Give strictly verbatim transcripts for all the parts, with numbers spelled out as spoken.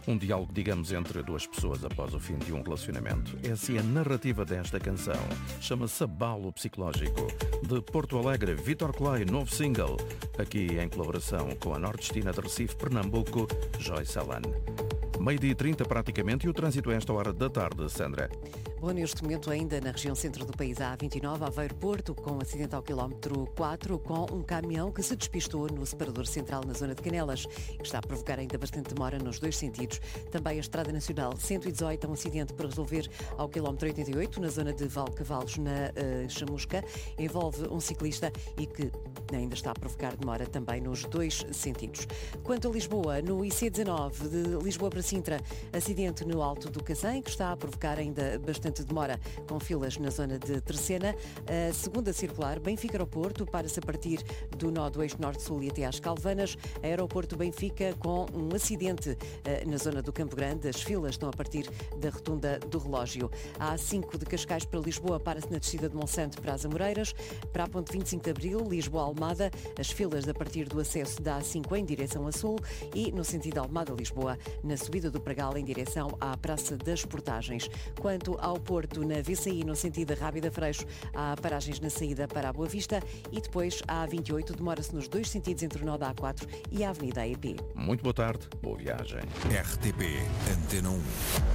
Um diálogo, digamos, entre duas pessoas após o fim de um relacionamento. É assim a narrativa desta canção. Chama-se Abalo Psicológico. De Porto Alegre, Vítor Clay, novo single. Aqui em colaboração com a nordestina de Recife, Pernambuco, Joyce Allan. Meio-dia e trinta praticamente e o trânsito a esta hora da tarde, Sandra. Bom, neste momento ainda na região centro do país, a A vinte e nove, Aveiro-Porto, com acidente ao quilómetro quatro, com um caminhão que se despistou no separador central na zona de Canelas. Está a provocar ainda bastante demora nos dois sentidos. Também a Estrada Nacional cento e dezoito, um acidente para resolver ao quilómetro oitenta e oito, na zona de Valcavalos, na uh, Chamusca. Envolve um ciclista e que ainda está a provocar demora também nos dois sentidos. Quanto a Lisboa, no I C dezanove, de Lisboa para Sintra, acidente no Alto do Cazém, que está a provocar ainda bastante demora, com filas na zona de Terceira. A segunda circular, Benfica Aeroporto, para-se a partir do nó do eixo norte-sul e até às Calvanas. Aeroporto Benfica com um acidente uh, na zona do Campo Grande. As filas estão a partir da rotunda do relógio. A A cinco de Cascais para Lisboa, para-se na descida de Monsanto para as Amoreiras. Para a ponte vinte e cinco de Abril, Lisboa-Almada, as filas a partir do acesso da A cinco em direção a sul e no sentido Almada-Lisboa, na subida do Pregal em direção à Praça das Portagens. Quanto ao Porto, na V C I, no sentido da Rábida Freixo, há paragens na saída para a Boa Vista e depois a A vinte e oito demora-se nos dois sentidos entre o nó da A quatro e a Avenida A E P. Muito boa tarde, boa viagem. R T P Antena um.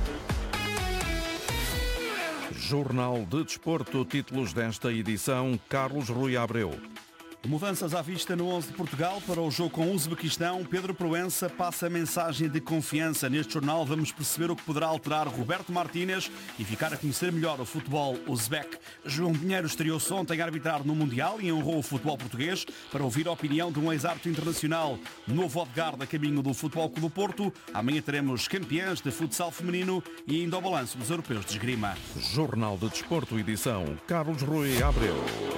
Jornal de Desporto, títulos desta edição, Carlos Rui Abreu. Mudanças à vista no onze de Portugal para o jogo com o Uzbequistão. Pedro Proença passa a mensagem de confiança. Neste jornal vamos perceber o que poderá alterar Roberto Martínez e ficar a conhecer melhor o futebol uzbek. João Pinheiro estreou-se ontem a arbitrar no Mundial e honrou o futebol português para ouvir a opinião de um ex-árbitro internacional. Novo Odegaard a caminho do Futebol Clube do Porto. Amanhã teremos campeãs de futsal feminino e ainda o balanço dos europeus de esgrima. Jornal de Desporto, edição Carlos Rui Abreu.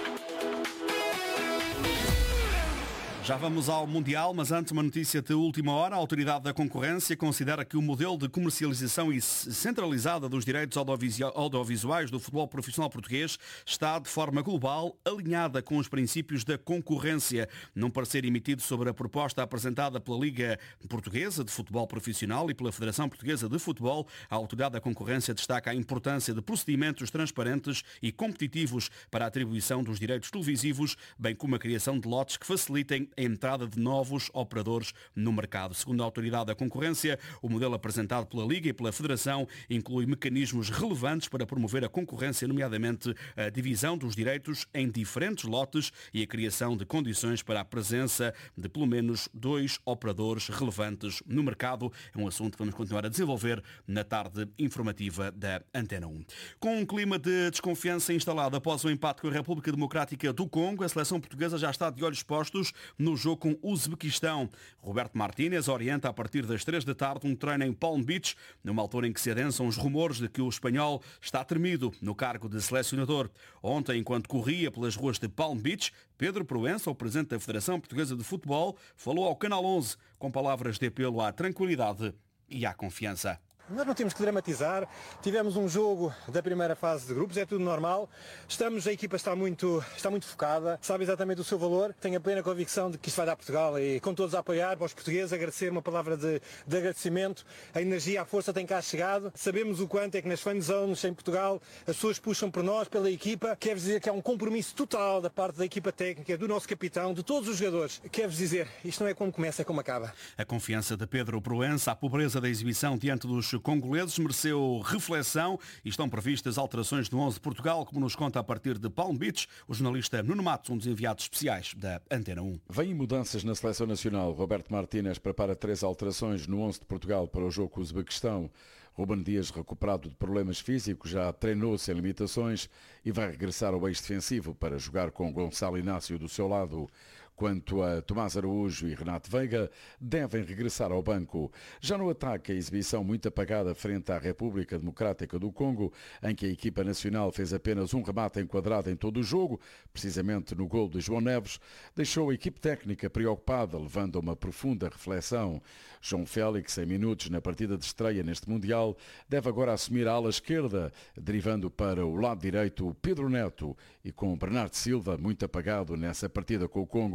Já vamos ao Mundial, mas antes uma notícia de última hora. A Autoridade da Concorrência considera que o modelo de comercialização centralizada dos direitos audiovisuais do futebol profissional português está, de forma global, alinhada com os princípios da concorrência. Num parecer emitido sobre a proposta apresentada pela Liga Portuguesa de Futebol Profissional e pela Federação Portuguesa de Futebol, a Autoridade da Concorrência destaca a importância de procedimentos transparentes e competitivos para a atribuição dos direitos televisivos, bem como a criação de lotes que facilitem a entrada de novos operadores no mercado. Segundo a Autoridade da Concorrência, o modelo apresentado pela Liga e pela Federação inclui mecanismos relevantes para promover a concorrência, nomeadamente a divisão dos direitos em diferentes lotes e a criação de condições para a presença de pelo menos dois operadores relevantes no mercado. É um assunto que vamos continuar a desenvolver na tarde informativa da Antena um. Com um clima de desconfiança instalado após o empate com a República Democrática do Congo, a seleção portuguesa já está de olhos postos no jogo com o Uzbequistão. Roberto Martínez orienta a partir das três da tarde um treino em Palm Beach, numa altura em que se adensam os rumores de que o espanhol está tremido no cargo de selecionador. Ontem, enquanto corria pelas ruas de Palm Beach, Pedro Proença, o presidente da Federação Portuguesa de Futebol, falou ao Canal onze com palavras de apelo à tranquilidade e à confiança. Nós não temos que dramatizar, tivemos um jogo da primeira fase de grupos, é tudo normal, estamos, a equipa está muito, está muito focada, sabe exatamente o seu valor, tenho a plena convicção de que isto vai dar Portugal e com todos a apoiar, para os portugueses, agradecer uma palavra de, de agradecimento, a energia, a força tem cá chegado, sabemos o quanto é que nas fan zones em Portugal as pessoas puxam por nós, pela equipa, quero dizer que há um compromisso total da parte da equipa técnica, do nosso capitão, de todos os jogadores, quero dizer, isto não é como começa, é como acaba. A confiança de Pedro Proença, a pobreza da exibição diante dos congoleses mereceu reflexão e estão previstas alterações no onze de Portugal, como nos conta a partir de Palm Beach o jornalista Nuno Matos, um dos enviados especiais da Antena um. Vêm mudanças na seleção nacional. Roberto Martínez prepara três alterações no onze de Portugal para o jogo com o Uzbequistão. Ruben Dias, recuperado de problemas físicos, já treinou sem limitações e vai regressar ao eixo defensivo para jogar com Gonçalo Inácio do seu lado. Quanto a Tomás Araújo e Renato Veiga, devem regressar ao banco. Já no ataque, a exibição muito apagada frente à República Democrática do Congo, em que a equipa nacional fez apenas um remate enquadrado em todo o jogo, precisamente no gol de João Neves, deixou a equipe técnica preocupada, levando a uma profunda reflexão. João Félix, em minutos na partida de estreia neste Mundial, deve agora assumir a ala esquerda, derivando para o lado direito Pedro Neto e com Bernardo Silva muito apagado nessa partida com o Congo,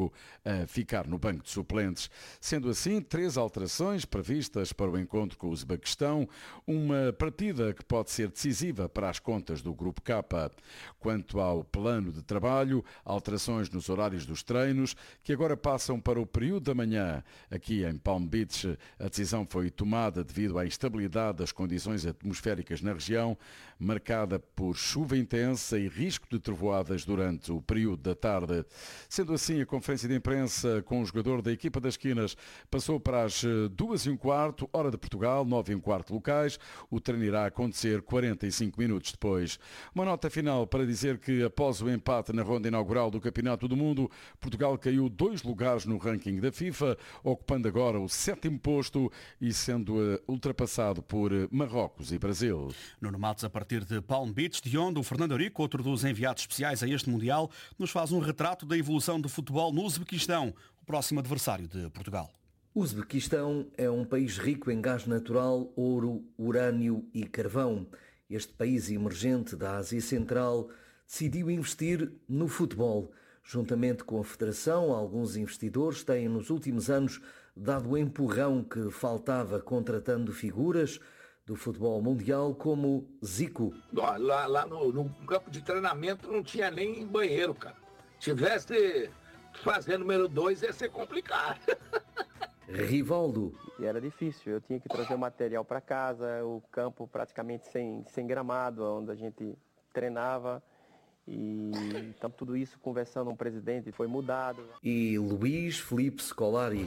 Zico a ficar no banco de suplentes. Sendo assim, três alterações previstas para o encontro com o Uzbequistão, uma partida que pode ser decisiva para as contas do Grupo K. Quanto ao plano de trabalho, alterações nos horários dos treinos, que agora passam para o período da manhã. Aqui em Palm Beach, a decisão foi tomada devido à instabilidade das condições atmosféricas na região, marcada por chuva intensa e risco de trovoadas durante o período da tarde. Sendo assim, a conferência de imprensa com o jogador da equipa das Esquinas passou para as duas e um quarto, hora de Portugal, nove e um quarto locais. O treino irá acontecer quarenta e cinco minutos depois. Uma nota final para dizer que, após o empate na ronda inaugural do Campeonato do Mundo, Portugal caiu dois lugares no ranking da FIFA, ocupando agora o sétimo posto e sendo ultrapassado por Marrocos e Brasil. Nuno Matos, a partir de Palm Beach, de onde o Fernando Eurico, outro dos enviados especiais a este Mundial, nos faz um retrato da evolução do futebol no Uzbequistão, o próximo adversário de Portugal. O Uzbequistão é um país rico em gás natural, ouro, urânio e carvão. Este país emergente da Ásia Central decidiu investir no futebol. Juntamente com a Federação, alguns investidores têm nos últimos anos dado o empurrão que faltava, contratando figuras do futebol mundial como Zico. Lá, lá no, no campo de treinamento não tinha nem banheiro, cara. Se tivesse fazer número dois ia ser complicado. Rivaldo. E era difícil, eu tinha que trazer o material para casa, o campo praticamente sem, sem gramado, onde a gente treinava. E então tudo isso conversando com o presidente foi mudado. E Luís Felipe Scolari.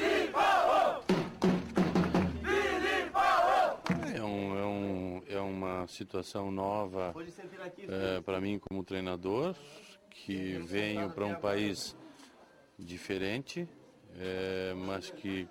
É, um, é, um, é uma situação nova é, para mim como treinador, que venho para um país diferente, é, mas que,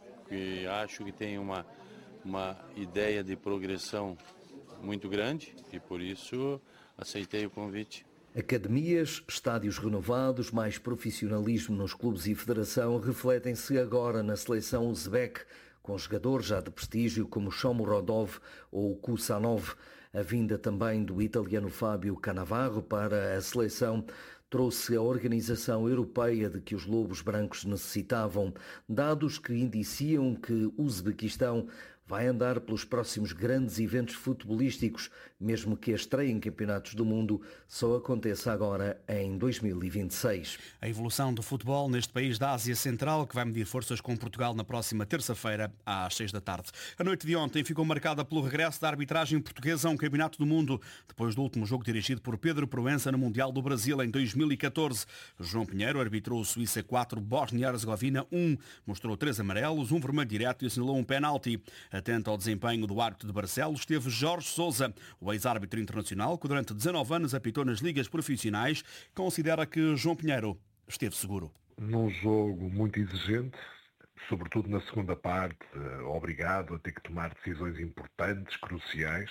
que acho que tem uma, uma ideia de progressão muito grande e por isso aceitei o convite. Academias, estádios renovados, mais profissionalismo nos clubes e federação refletem-se agora na seleção uzbek, com jogadores já de prestígio como Shomurodov ou Kusanov. A vinda também do italiano Fábio Cannavaro para a seleção trouxe a organização europeia de que os lobos brancos necessitavam, dados que indiciam que o Uzbequistão vai andar pelos próximos grandes eventos futebolísticos, mesmo que a estreia em campeonatos do mundo só aconteça agora em dois mil e vinte e seis. A evolução do futebol neste país da Ásia Central, que vai medir forças com Portugal na próxima terça-feira, às seis da tarde. A noite de ontem ficou marcada pelo regresso da arbitragem portuguesa a um campeonato do mundo, depois do último jogo dirigido por Pedro Proença no Mundial do Brasil em dois mil e catorze. João Pinheiro arbitrou Suíça quatro, Bósnia-Herzegovina um, mostrou três amarelos, um vermelho direto e assinalou um penalti. Atento ao desempenho do árbitro de Barcelos esteve Jorge Sousa, o ex-árbitro internacional, que durante dezanove anos apitou nas ligas profissionais, considera que João Pinheiro esteve seguro. Num jogo muito exigente, sobretudo na segunda parte, obrigado a ter que tomar decisões importantes, cruciais,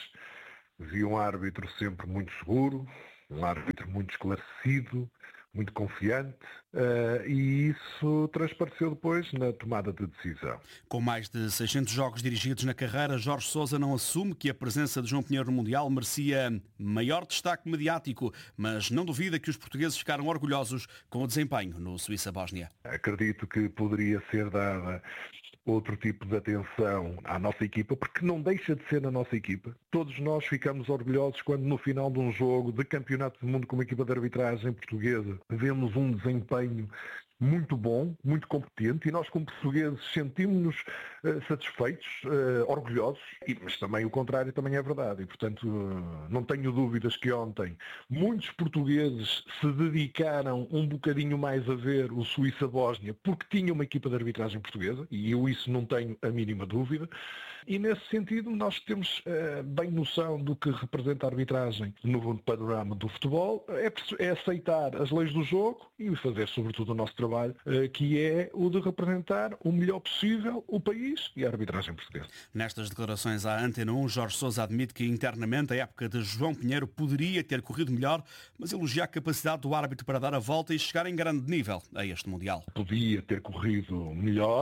vi um árbitro sempre muito seguro, um árbitro muito esclarecido, muito confiante, uh, e isso transpareceu depois na tomada de decisão. Com mais de seiscentos jogos dirigidos na carreira, Jorge Sousa não assume que a presença de João Pinheiro no Mundial merecia maior destaque mediático, mas não duvida que os portugueses ficaram orgulhosos com o desempenho no Suíça-Bósnia. Acredito que poderia ser dada outro tipo de atenção à nossa equipa, porque não deixa de ser na nossa equipa. Todos nós ficamos orgulhosos quando no final de um jogo de campeonato do mundo com uma equipa de arbitragem portuguesa vemos um desempenho muito bom, muito competente, e nós como portugueses sentimos-nos uh, satisfeitos, uh, orgulhosos, e, mas também o contrário também é verdade, e portanto uh, não tenho dúvidas que ontem muitos portugueses se dedicaram um bocadinho mais a ver o Suíça-Bósnia porque tinha uma equipa de arbitragem portuguesa, e eu isso não tenho a mínima dúvida, e nesse sentido nós temos uh, bem noção do que representa a arbitragem no panorama do futebol, é, é aceitar as leis do jogo e fazer sobretudo o nosso trabalho, que é o de representar o melhor possível o país e a arbitragem portuguesa. Nestas declarações à Antena um, Jorge Sousa admite que internamente a época de João Pinheiro poderia ter corrido melhor, mas elogia a capacidade do árbitro para dar a volta e chegar em grande nível a este Mundial. Podia ter corrido melhor,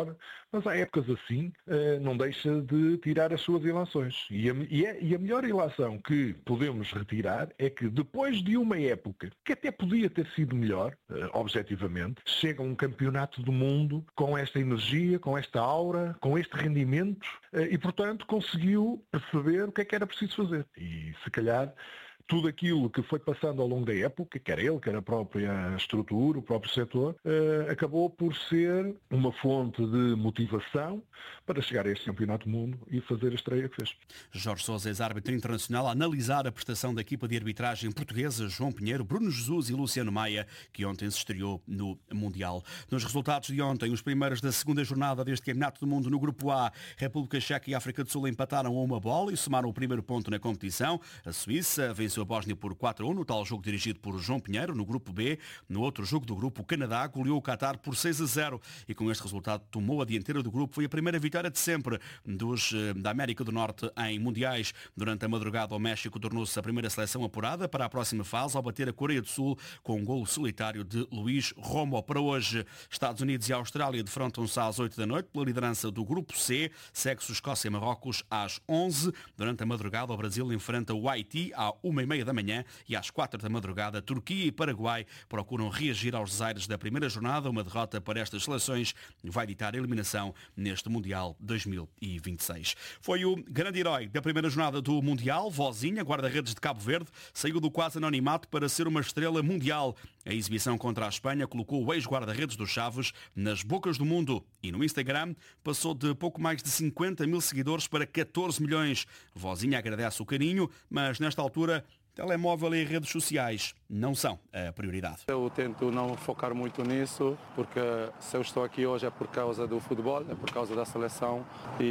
mas há épocas assim, não deixa de tirar as suas ilações. E a, e, a, e a melhor ilação que podemos retirar é que depois de uma época, que até podia ter sido melhor, objetivamente, chega um campeonato do mundo com esta energia, com esta aura, com este rendimento e, portanto, conseguiu perceber o que é que era preciso fazer. E, se calhar, tudo aquilo que foi passando ao longo da época, quer ele, quer a própria estrutura, o próprio setor, eh, acabou por ser uma fonte de motivação para chegar a este Campeonato do Mundo e fazer a estreia que fez. Jorge Sousa, ex-árbitro internacional, a analisar a prestação da equipa de arbitragem portuguesa, João Pinheiro, Bruno Jesus e Luciano Maia, que ontem se estreou no Mundial. Nos resultados de ontem, os primeiros da segunda jornada deste Campeonato do Mundo no Grupo A, República Checa e África do Sul empataram a uma bola e somaram o primeiro ponto na competição. A Suíça venceu a Bósnia por quatro a um, no tal jogo dirigido por João Pinheiro. No Grupo B, no outro jogo do grupo, o Canadá goleou o Qatar por seis a zero e com este resultado tomou a dianteira do grupo. Foi a primeira vitória de sempre dos, da América do Norte em mundiais. Durante a madrugada, o México tornou-se a primeira seleção apurada para a próxima fase ao bater a Coreia do Sul com um golo solitário de Luís Romo. Para hoje, Estados Unidos e Austrália defrontam-se às oito da noite pela liderança do Grupo C. Segue-se Escócia e Marrocos às onze. Durante a madrugada, o Brasil enfrenta o Haiti à uma e meia da manhã e às quatro da madrugada, Turquia e Paraguai procuram reagir aos desaires da primeira jornada. Uma derrota para estas seleções vai ditar a eliminação neste Mundial dois mil e vinte e seis. Foi o grande herói da primeira jornada do Mundial, Vozinha, guarda-redes de Cabo Verde, saiu do quase anonimato para ser uma estrela mundial. A exibição contra a Espanha colocou o ex-guarda-redes dos Chaves nas bocas do mundo e no Instagram passou de pouco mais de cinquenta mil seguidores para catorze milhões. Vozinha agradece o carinho, mas nesta altura telemóvel e redes sociais não são a prioridade. Eu tento não focar muito nisso, porque se eu estou aqui hoje é por causa do futebol, é por causa da seleção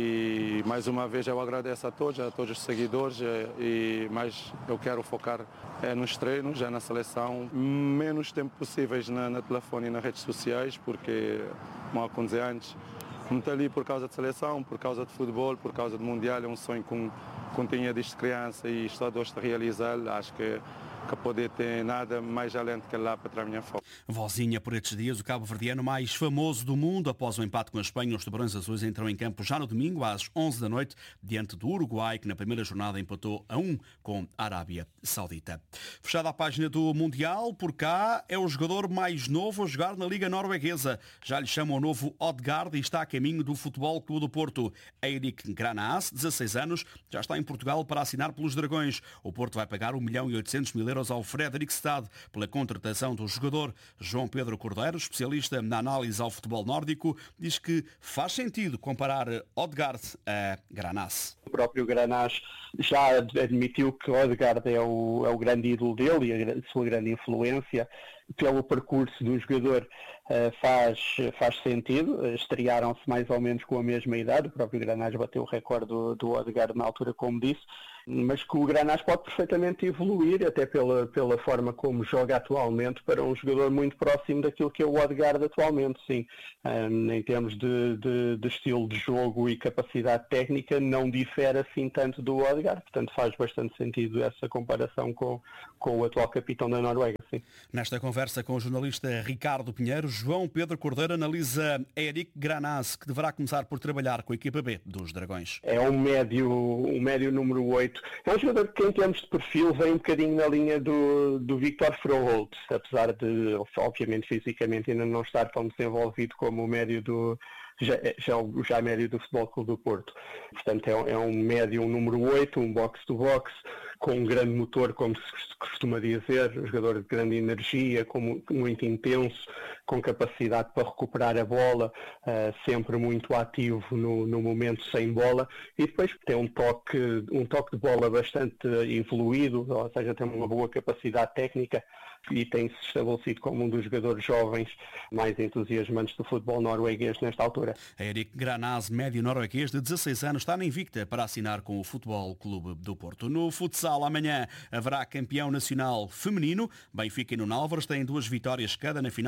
e mais uma vez eu agradeço a todos, a todos os seguidores e mais eu quero focar é, nos treinos, é na seleção, menos tempo possíveis na, na telefone e nas redes sociais, porque, como eu dizer antes, não estou ali por causa de seleção, por causa de futebol, por causa do Mundial, é um sonho com que tinha desde criança e estou a dois de realizá-lo. Acho que que poder ter nada mais além que lá para a minha foto. Vozinha, por estes dias, o cabo-verdiano mais famoso do mundo. Após o empate com a Espanha, os Tubarões Azuis entram em campo já no domingo, às onze da noite, diante do Uruguai, que na primeira jornada empatou a um com a Arábia Saudita. Fechada a página do Mundial, por cá é o jogador mais novo a jogar na Liga Norueguesa. Já lhe chamam o novo Odegaard e está a caminho do Futebol Clube do Porto. Eirik Granás, dezasseis anos, já está em Portugal para assinar pelos Dragões. O Porto vai pagar um milhão e oitocentos mil euros ao Fredrikstad pela contratação do jogador. João Pedro Cordeiro, especialista na análise ao futebol nórdico, diz que faz sentido comparar Odegaard a Granás. O próprio Granás já admitiu que Odegaard é o, é o grande ídolo dele e a sua grande influência. Pelo percurso do jogador uh, faz, faz sentido. Estrearam-se mais ou menos com a mesma idade. O próprio Granás bateu o recorde do, do Odegaard na altura, como disse. Mas que o Granás pode perfeitamente evoluir, até pela, pela forma como joga atualmente, para um jogador muito próximo daquilo que é o Odegaard atualmente, sim. Um, em termos de, de, de estilo de jogo e capacidade técnica, não difere assim tanto do Odegaard. Portanto, faz bastante sentido essa comparação com, com o atual capitão da Noruega, sim. Nesta conversa com o jornalista Ricardo Pinheiro, João Pedro Cordeiro analisa Eirik Granás, que deverá começar por trabalhar com a equipa B dos Dragões. É um médio, um médio número oito. É um jogador que, em termos de perfil, vem um bocadinho na linha do, do Victor Froholt, apesar de, obviamente, fisicamente ainda não estar tão desenvolvido como o médio do... Já, já, já médio do Futebol Clube do Porto. Portanto, é, é um médio, um número oito, um box-to-box, com um grande motor, como se costuma dizer, um jogador de grande energia, com, muito intenso, com capacidade para recuperar a bola, uh, sempre muito ativo no, no momento sem bola, e depois tem um toque, um toque de bola bastante evoluído, ou seja, tem uma boa capacidade técnica e tem-se estabelecido como um dos jogadores jovens mais entusiasmantes do futebol norueguês nesta altura. Eirik Granás, médio norueguês de dezasseis anos, está na invicta para assinar com o Futebol Clube do Porto. No futsal, amanhã haverá campeão nacional feminino. Benfica e Nuno Álvares têm duas vitórias cada na final do play-off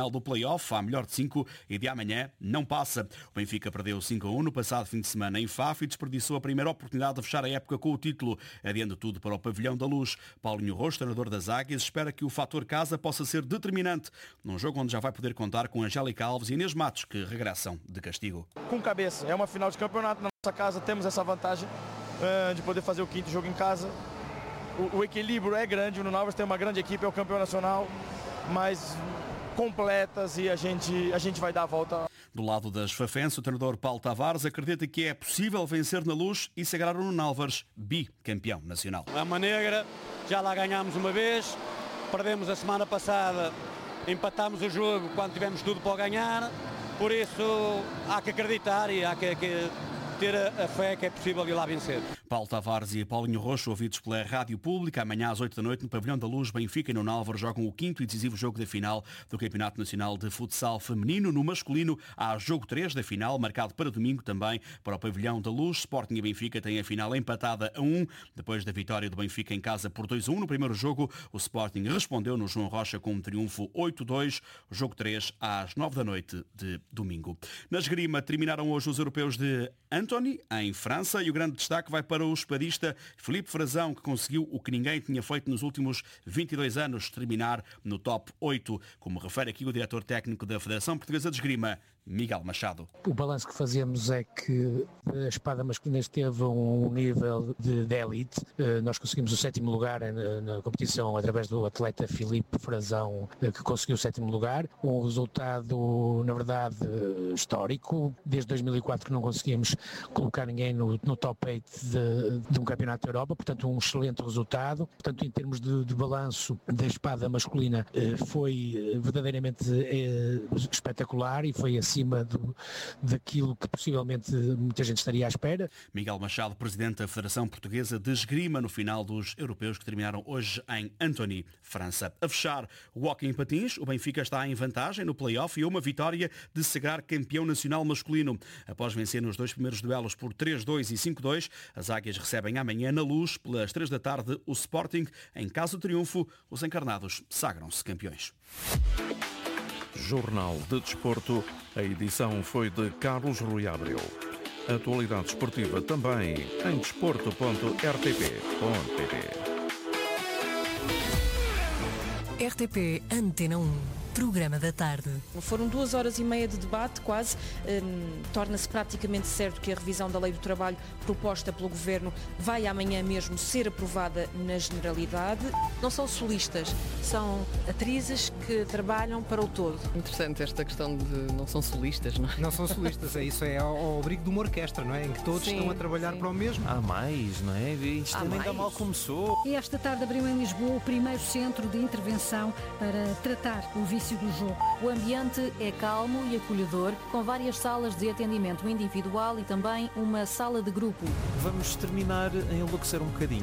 play-off, à melhor de cinco, e de amanhã não passa. O Benfica perdeu cinco a um no passado fim de semana em Faf e desperdiçou a primeira oportunidade de fechar a época com o título. Adiando tudo para o Pavilhão da Luz. Paulinho Roxo, treinador das Águias, espera que o fator casa possa ser determinante num jogo onde já vai poder contar com Angélica Alves e Inês Matos, que regressam de castigo. Com cabeça, é uma final de campeonato, na nossa casa temos essa vantagem uh, de poder fazer o quinto jogo em casa. O, o equilíbrio é grande, o Nuno Alves tem uma grande equipe, é o campeão nacional, mas completas e a gente, a gente vai dar a volta. Do lado das Fafense, o treinador Paulo Tavares acredita que é possível vencer na Luz e sagrar o Nuno Álvares bicampeão nacional. A Manegra, já lá ganhámos uma vez, perdemos a semana passada, empatámos o jogo quando tivemos tudo para ganhar, por isso há que acreditar e há que, que ter a, a fé que é possível ir lá vencer. Paulo Tavares e Paulinho Roxo, ouvidos pela Rádio Pública, amanhã às oito da noite no Pavilhão da Luz, Benfica e Nuno Álvares jogam o quinto e decisivo jogo da final do Campeonato Nacional de Futsal Feminino. No masculino há jogo três da final, marcado para domingo também para o Pavilhão da Luz. Sporting e Benfica têm a final empatada a um. Depois da vitória do Benfica em casa por dois a um no primeiro jogo, o Sporting respondeu no João Rocha com um triunfo oito a dois. Jogo três às nove da noite de domingo. Na esgrima terminaram hoje os europeus de Antony, em França, e o grande destaque vai para o espadista Filipe Frazão, que conseguiu o que ninguém tinha feito nos últimos vinte e dois anos, terminar no top oito, como refere aqui o diretor técnico da Federação Portuguesa de Esgrima, Miguel Machado. O balanço que fazemos é que a espada masculina esteve a um nível de, de elite. Nós conseguimos o sétimo lugar na, na competição através do atleta Filipe Frazão, que conseguiu o sétimo lugar. Um resultado, na verdade, histórico. Desde dois mil e quatro que não conseguimos colocar ninguém no, no top oito de, de um campeonato da Europa, portanto um excelente resultado. Portanto, em termos de, de balanço da espada masculina, foi verdadeiramente espetacular e foi acima Do, daquilo que possivelmente muita gente estaria à espera. Miguel Machado, presidente da Federação Portuguesa de Esgrima, no final dos europeus que terminaram hoje em Antony, França. A fechar o hóquei em patins, o Benfica está em vantagem no play-off e uma vitória de sagrar campeão nacional masculino. Após vencer nos dois primeiros duelos por três a dois e cinco a dois, as Águias recebem amanhã na Luz, pelas três da tarde, o Sporting. Em caso de triunfo, os encarnados sagram-se campeões. Jornal de Desporto, a edição foi de Carlos Rui Abreu. Atualidade esportiva também em desporto ponto r t p ponto p t. R T P Antena um, programa da tarde. Foram duas horas e meia de debate, quase. Hum, torna-se praticamente certo que a revisão da Lei do Trabalho proposta pelo Governo vai amanhã mesmo ser aprovada na generalidade. Não são solistas, são atrizes que trabalham para o todo. Interessante esta questão de não são solistas, não é? Não são solistas, é isso, é ao, ao abrigo de uma orquestra, não é? Em que todos sim, estão a trabalhar sim. para o mesmo. Há mais, não é? Isto Há também mais. ainda mal começou. E esta tarde abriu em Lisboa o primeiro centro de intervenção para tratar o vício do jogo. O ambiente é calmo e acolhedor, com várias salas de atendimento individual e também uma sala de grupo. Vamos terminar a enlouquecer um bocadinho.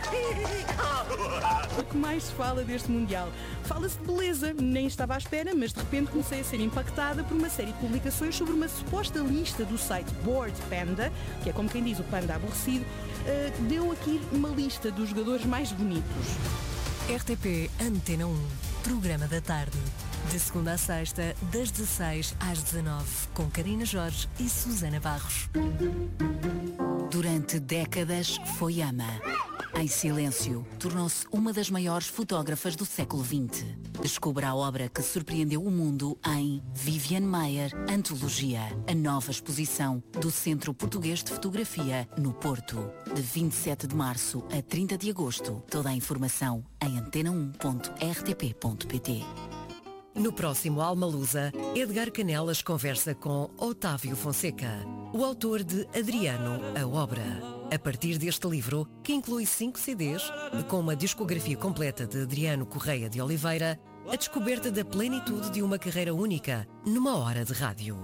O que mais se fala deste Mundial? Fala-se de beleza. Nem estava à espera, mas de repente comecei a ser impactada por uma série de publicações sobre uma suposta lista do site Bored Panda, que é como quem diz o panda aborrecido, que deu aqui uma lista dos jogadores mais bonitos. R T P Antena um, programa da tarde. De segunda a sexta, das dezesseis às dezenove, com Karina Jorge e Susana Barros. Durante décadas foi ama. Em silêncio, tornou-se uma das maiores fotógrafas do século vinte. Descubra a obra que surpreendeu o mundo em Viviane Maier, Antologia, a nova exposição do Centro Português de Fotografia, no Porto. De vinte e sete de março a trinta de agosto. Toda a informação em antena um ponto r t p ponto p t. No próximo Almalusa, Edgar Canelas conversa com Otávio Fonseca, o autor de Adriano, a obra. A partir deste livro, que inclui cinco C Ds, com uma discografia completa de Adriano Correia de Oliveira, a descoberta da plenitude de uma carreira única, numa hora de rádio.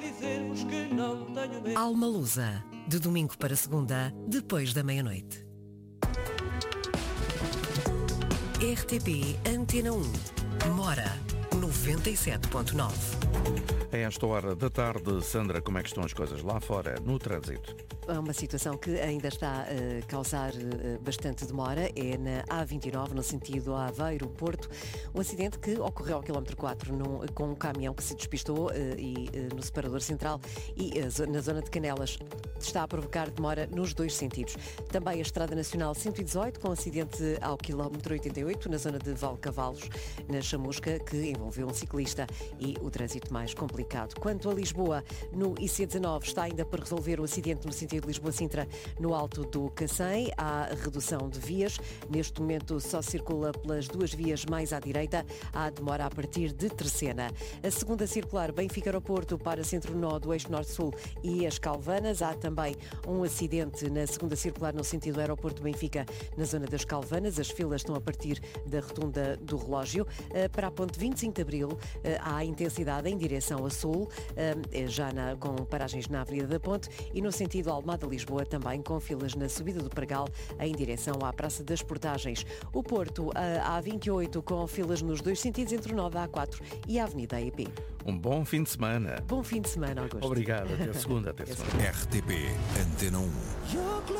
Almalusa, de domingo para segunda, depois da meia-noite. R T P Antena um. Mora noventa e sete ponto nove. A esta hora da tarde, Sandra, como é que estão as coisas lá fora, no trânsito? É uma situação que ainda está a causar bastante demora. É na A vinte e nove, no sentido Aveiro-Porto. Um acidente que ocorreu ao quilómetro quatro num, com um caminhão que se despistou e, no separador central e na zona de Canelas. Está a provocar demora nos dois sentidos. Também a Estrada Nacional cento e dezoito, com acidente ao quilómetro oitenta e oito, na zona de Valcavalos, na Chamusca, que envolveu um ciclista e o trânsito mais complicado. Quanto a Lisboa, no I C dezanove, está ainda para resolver o acidente no sentido de Lisboa-Sintra, no Alto do Cacém. Há redução de vias. Neste momento só circula pelas duas vias mais à direita. Há demora a partir de Terceira. A segunda circular Benfica-Aeroporto para Centro-Nó do Eixo Norte-Sul e as Calvanas. Há também um acidente na segunda circular no sentido Aeroporto-Benfica, na zona das Calvanas. As filas estão a partir da rotunda do relógio. Para a ponte vinte e cinco de Abril há intensidade em direção a sul, já na, com paragens na Avenida da Ponte, e no sentido Almada-Lisboa também com filas na subida do Pregal em direção à Praça das Portagens. O Porto, a A vinte e oito, com filas nos dois sentidos entre o nó da A quatro e a Avenida E P. Um bom fim de semana. Bom fim de semana, Augusto. Obrigado. Até segunda. Até segunda. R T P Antena um.